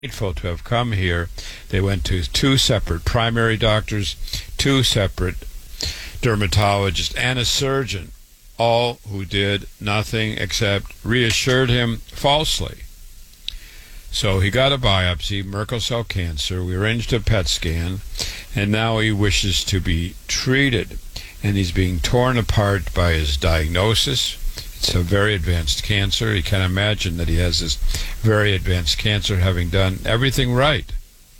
Grateful to have come here. They went to two separate primary doctors, two separate dermatologists, and a surgeon, all who did nothing except reassured him falsely. So he got a biopsy, Merkel cell cancer. We arranged a PET scan, and now he wishes to be treated. And he's being torn apart by his diagnosis. It's a very advanced cancer. He can't imagine that he has this very advanced cancer having done everything right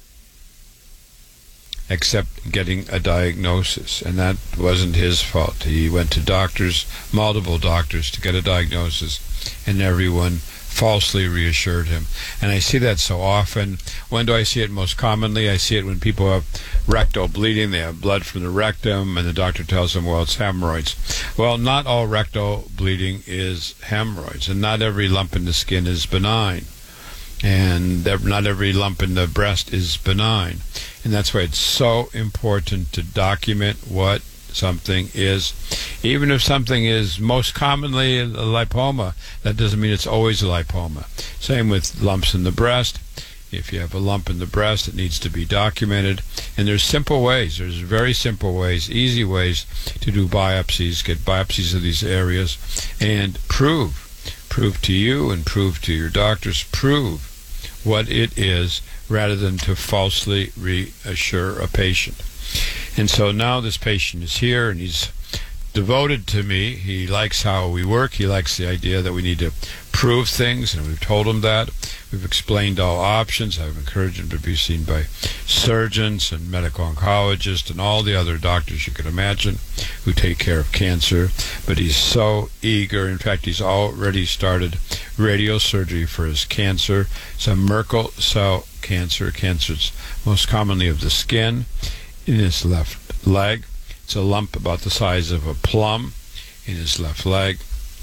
except getting a diagnosis. And that wasn't his fault. He went to doctors, multiple doctors, to get a diagnosis, and everyone falsely reassured him. And I see that so often. When do I see it most commonly? I see it when people have rectal bleeding. They have blood from the rectum, and the doctor tells them, well, it's hemorrhoids. Well, not all rectal bleeding is hemorrhoids, and not every lump in the skin is benign, and not every lump in the breast is benign. And that's why it's so important to document what something is. Even if something is most commonly a lipoma, that doesn't mean it's always a lipoma. Same with lumps in the breast. If you have a lump in the breast, it needs to be documented. And there's simple ways. There's very simple ways, easy ways to do biopsies, get biopsies of these areas, and prove to you and prove to your doctors, prove what it is, rather than to falsely reassure a patient. And so now this patient is here, and he's devoted to me. He likes how we work. He likes the idea that we need to prove things, and we've told him that. We've explained all options. I've encouraged him to be seen by surgeons and medical oncologists and all the other doctors you can imagine who take care of cancer. But he's so eager. In fact, he's already started radiosurgery for his cancer. It's a Merkel cell cancer. Cancer's most commonly of the skin, in his left leg. It's a lump about the size of a plum in his left leg.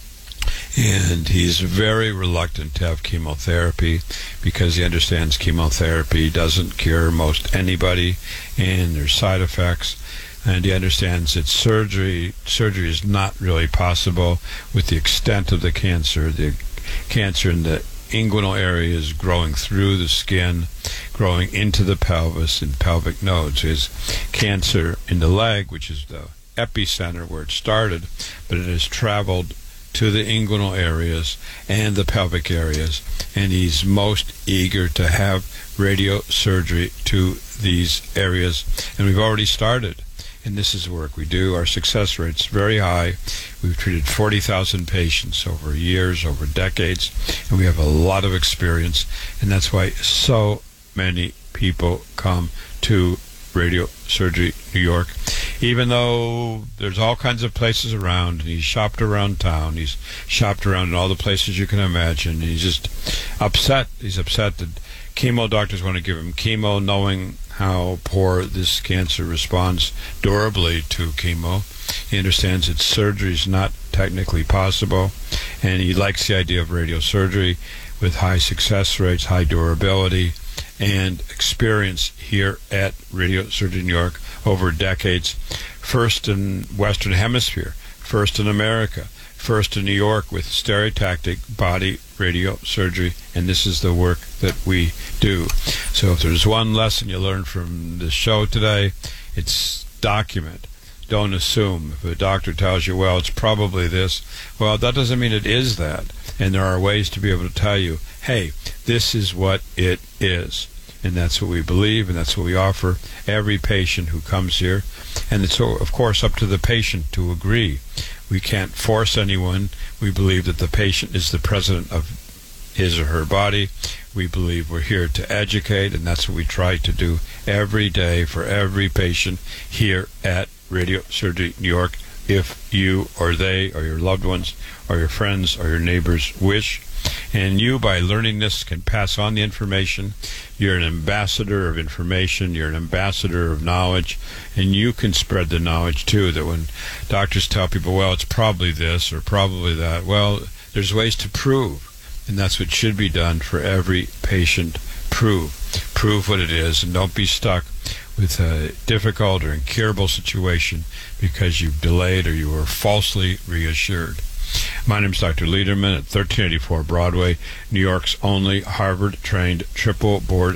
And he's very reluctant to have chemotherapy because he understands chemotherapy doesn't cure most anybody, and there's side effects. And he understands that surgery is not really possible with the extent of the cancer. The cancer in the inguinal area is growing through the skin, growing into the pelvis and pelvic nodes. His cancer in the leg, which is the epicenter where it started, but it has traveled to the inguinal areas and the pelvic areas, and he's most eager to have radiosurgery to these areas. And we've already started. And this is work we do. Our success rate's very high. We've treated 40,000 patients over years, over decades, and we have a lot of experience. And that's why so many people come to Radiosurgery New York, even though there's all kinds of places around. And he's shopped around town. He's shopped around in all the places you can imagine. And he's just upset. He's upset that chemo doctors want to give him chemo, knowing how poor this cancer responds durably to chemo. He understands that surgery is not technically possible, and he likes the idea of radiosurgery with high success rates, high durability, and experience here at Radiosurgery New York over decades. First in Western Hemisphere, first in America, first in New York with stereotactic body radiosurgery, and this is the work that we do. So if there's one lesson you learn from this show today, it's document. Don't assume. If a doctor tells you, well, it's probably this, well, that doesn't mean it is that. And there are ways to be able to tell you, hey, this is what it is. And that's what we believe, and that's what we offer every patient who comes here. And it's, of course, up to the patient to agree. We can't force anyone. We believe that the patient is the president of his or her body. We believe we're here to educate, and that's what we try to do every day for every patient here at Radiosurgery New York, if you or they or your loved ones or your friends or your neighbors wish. And you, by learning this, can pass on the information. You're an ambassador of information. You're an ambassador of knowledge. And you can spread the knowledge, too, that when doctors tell people, well, it's probably this or probably that, well, there's ways to prove. And that's what should be done for every patient. Prove what it is, and don't be stuck with a difficult or incurable situation because you've delayed or you were falsely reassured. My name's Dr. Lederman at 1384 Broadway, New York's only Harvard-trained triple board